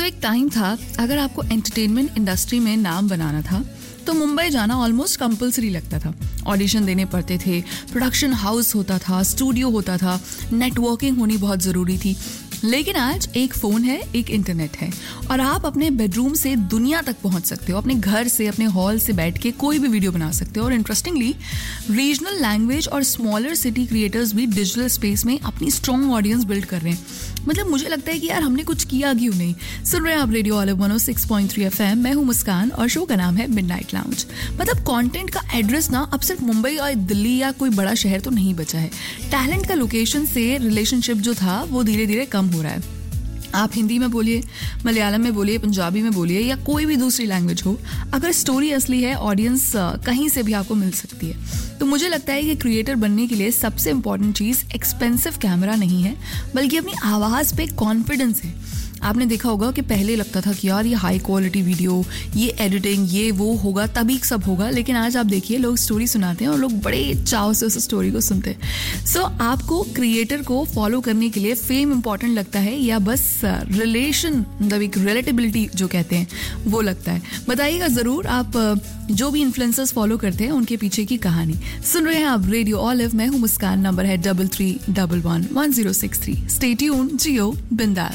एक टाइम था, अगर आपको एंटरटेनमेंट इंडस्ट्री में नाम बनाना था तो मुंबई जाना ऑलमोस्ट कंपलसरी लगता था। ऑडिशन देने पड़ते थे, प्रोडक्शन हाउस होता था, स्टूडियो होता था, नेटवर्किंग होनी बहुत ज़रूरी थी। लेकिन आज एक फ़ोन है, एक इंटरनेट है और आप अपने बेडरूम से दुनिया तक पहुंच सकते हो। अपने घर से, अपने हॉल से बैठ के कोई भी वीडियो बना सकते हो। और इंटरेस्टिंगली रीजनल लैंग्वेज और स्मॉलर सिटी क्रिएटर्स भी डिजिटल स्पेस में अपनी स्ट्रॉन्ग ऑडियंस बिल्ड कर रहे हैं। मतलब मुझे लगता है कि यार हमने कुछ किया क्यों नहीं। सुन रहे हैं आप रेडियो ऑलिव 106.3 FM। मैं हूं मुस्कान और शो का नाम है मिडनाइट लाउंज। मतलब कंटेंट का एड्रेस ना अब सिर्फ मुंबई और दिल्ली या कोई बड़ा शहर तो नहीं बचा है। टैलेंट का लोकेशन से रिलेशनशिप जो था वो धीरे धीरे कम हो रहा है। आप हिंदी में बोलिए, मलयालम में बोलिए, पंजाबी में बोलिए या कोई भी दूसरी लैंग्वेज हो, अगर स्टोरी असली है ऑडियंस कहीं से भी आपको मिल सकती है। तो मुझे लगता है कि क्रिएटर बनने के लिए सबसे इम्पॉर्टेंट चीज़ एक्सपेंसिव कैमरा नहीं है, बल्कि अपनी आवाज़ पे कॉन्फिडेंस है। आपने देखा होगा कि पहले लगता था कि यार ये हाई क्वालिटी वीडियो, ये एडिटिंग, ये वो होगा तभी सब होगा। लेकिन आज आप देखिए लोग स्टोरी सुनाते हैं और लोग बड़े चाव से उस स्टोरी को सुनते हैं। सो आपको क्रिएटर को फॉलो करने के लिए फेम इंपॉर्टेंट लगता है या बस रिलेशन, मतलब एक रिलेटेबिलिटी जो कहते हैं वो लगता है? बताइएगा ज़रूर आप जो भी इन्फ्लुएंसर्स फॉलो करते हैं उनके पीछे की कहानी। सुन रहे हैं आप रेडियो ऑलिव। मैं हूँ मुस्कान। नंबर है 33111063। स्टे ट्यून्ड, जियो बिंदास।